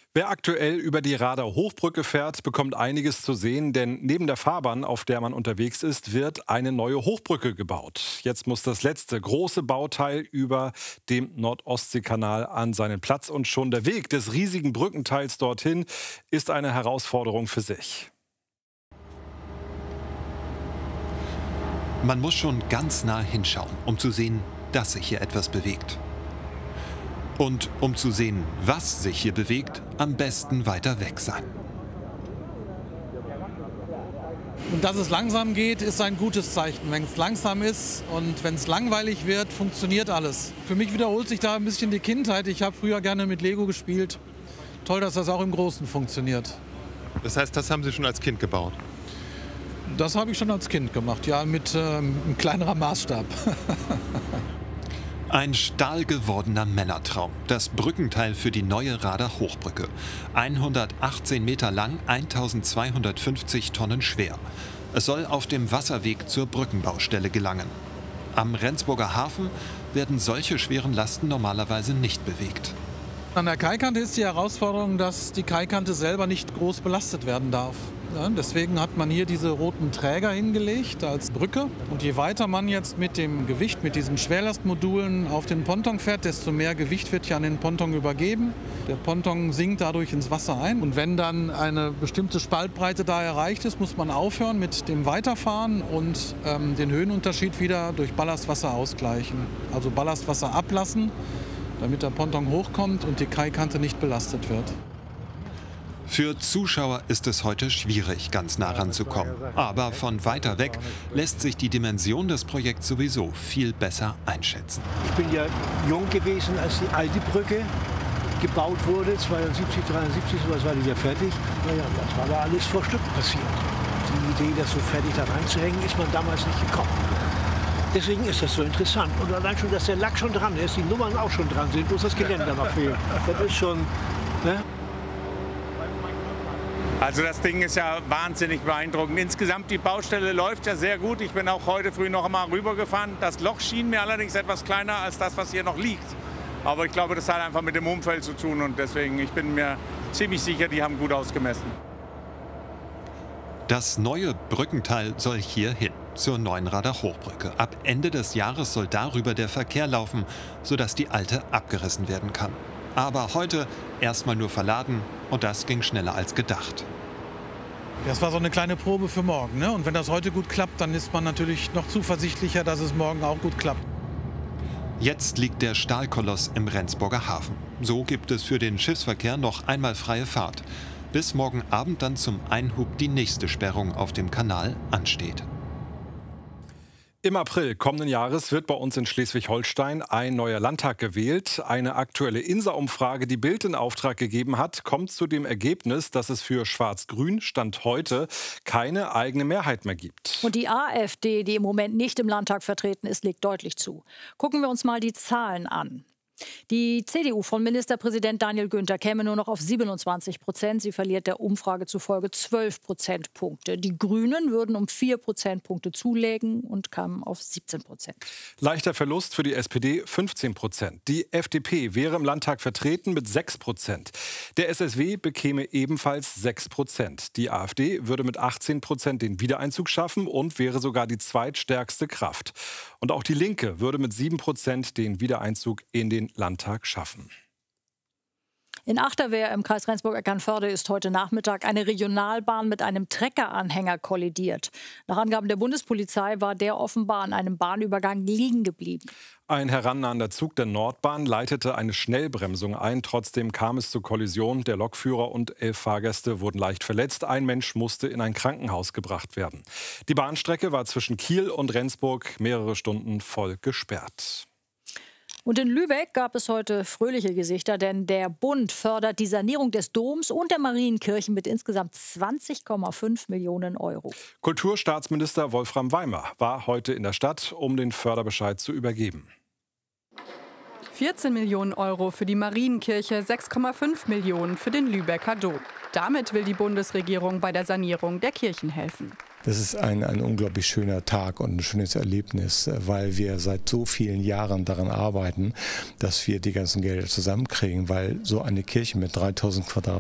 Wer aktuell über die Rader Hochbrücke fährt, bekommt einiges zu sehen, denn neben der Fahrbahn, auf der man unterwegs ist, wird eine neue Hochbrücke gebaut. Jetzt muss das letzte große Bauteil über dem Nord-Ostsee-Kanal an seinen Platz und schon der Weg des riesigen Brückenteils dorthin ist eine Herausforderung für sich. Man muss schon ganz nah hinschauen, um zu sehen, dass sich hier etwas bewegt. Und um zu sehen, was sich hier bewegt, am besten weiter weg sein. Und dass es langsam geht, ist ein gutes Zeichen. Wenn es langsam ist und wenn es langweilig wird, funktioniert alles. Für mich wiederholt sich da ein bisschen die Kindheit. Ich habe früher gerne mit Lego gespielt. Toll, dass das auch im Großen funktioniert. Das heißt, das haben Sie schon als Kind gebaut? Das habe ich schon als Kind gemacht, ja, mit einem kleineren Maßstab. Ein stahlgewordener Männertraum. Das Brückenteil für die neue Rader Hochbrücke. 118 Meter lang, 1250 Tonnen schwer. Es soll auf dem Wasserweg zur Brückenbaustelle gelangen. Am Rendsburger Hafen werden solche schweren Lasten normalerweise nicht bewegt. An der Kaikante ist die Herausforderung, dass die Kaikante selber nicht groß belastet werden darf. Ja, deswegen hat man hier diese roten Träger hingelegt als Brücke. Und je weiter man jetzt mit dem Gewicht, mit diesen Schwerlastmodulen auf den Ponton fährt, desto mehr Gewicht wird ja an den Ponton übergeben. Der Ponton sinkt dadurch ins Wasser ein. Und wenn dann eine bestimmte Spaltbreite da erreicht ist, muss man aufhören mit dem Weiterfahren und den Höhenunterschied wieder durch Ballastwasser ausgleichen. Also Ballastwasser ablassen, damit der Ponton hochkommt und die Kaikante nicht belastet wird. Für Zuschauer ist es heute schwierig, ganz nah ranzukommen. Aber von weiter weg lässt sich die Dimension des Projekts sowieso viel besser einschätzen. Ich bin ja jung gewesen, als die alte Brücke gebaut wurde, 72, 73, sowas war die ja fertig. Naja, das war da alles vor Stück passiert. Die Idee, das so fertig da reinzuhängen, ist man damals nicht gekommen. Deswegen ist das so interessant. Und allein schon, dass der Lack schon dran ist, die Nummern auch schon dran sind, bloß das Geländer noch fehlt. Das ist schon... Ne? Also das Ding ist ja wahnsinnig beeindruckend. Insgesamt die Baustelle läuft ja sehr gut. Ich bin auch heute früh noch einmal rübergefahren. Das Loch schien mir allerdings etwas kleiner als das, was hier noch liegt. Aber ich glaube, das hat einfach mit dem Umfeld zu tun und deswegen, ich bin mir ziemlich sicher, die haben gut ausgemessen. Das neue Brückenteil soll hier hin, zur neuen Rader Hochbrücke. Ab Ende des Jahres soll darüber der Verkehr laufen, sodass die alte abgerissen werden kann. Aber heute erstmal nur verladen und das ging schneller als gedacht. Das war so eine kleine Probe für morgen, ne? Und wenn das heute gut klappt, dann ist man natürlich noch zuversichtlicher, dass es morgen auch gut klappt. Jetzt liegt der Stahlkoloss im Rendsburger Hafen. So gibt es für den Schiffsverkehr noch einmal freie Fahrt. Bis morgen Abend dann zum Einhub die nächste Sperrung auf dem Kanal ansteht. Im April kommenden Jahres wird bei uns in Schleswig-Holstein ein neuer Landtag gewählt. Eine aktuelle INSA-Umfrage, die Bild in Auftrag gegeben hat, kommt zu dem Ergebnis, dass es für Schwarz-Grün Stand heute keine eigene Mehrheit mehr gibt. Und die AfD, die im Moment nicht im Landtag vertreten ist, legt deutlich zu. Gucken wir uns mal die Zahlen an. Die CDU von Ministerpräsident Daniel Günther käme nur noch auf 27%. Sie verliert der Umfrage zufolge 12 Prozentpunkte. Die Grünen würden um 4 Prozentpunkte zulegen und kamen auf 17%. Leichter Verlust für die SPD 15%. Die FDP wäre im Landtag vertreten mit 6%. Der SSW bekäme ebenfalls 6%. Die AfD würde mit 18% den Wiedereinzug schaffen und wäre sogar die zweitstärkste Kraft. Und auch die Linke würde mit 7% den Wiedereinzug in den Landtag schaffen. In Achterwehr im Kreis Rendsburg-Eckernförde ist heute Nachmittag eine Regionalbahn mit einem Treckeranhänger kollidiert. Nach Angaben der Bundespolizei war der offenbar an einem Bahnübergang liegen geblieben. Ein herannahender Zug der Nordbahn leitete eine Schnellbremsung ein. Trotzdem kam es zur Kollision. Der Lokführer und 11 Fahrgäste wurden leicht verletzt. Ein Mensch musste in ein Krankenhaus gebracht werden. Die Bahnstrecke war zwischen Kiel und Rendsburg mehrere Stunden voll gesperrt. Und in Lübeck gab es heute fröhliche Gesichter, denn der Bund fördert die Sanierung des Doms und der Marienkirchen mit insgesamt 20,5 Millionen Euro. Kulturstaatsminister Wolfram Weimer war heute in der Stadt, um den Förderbescheid zu übergeben. 14 Millionen Euro für die Marienkirche, 6,5 Millionen für den Lübecker Dom. Damit will die Bundesregierung bei der Sanierung der Kirchen helfen. Das ist ein unglaublich schöner Tag und ein schönes Erlebnis, weil wir seit so vielen Jahren daran arbeiten, dass wir die ganzen Gelder zusammenkriegen, weil so eine Kirche mit 3000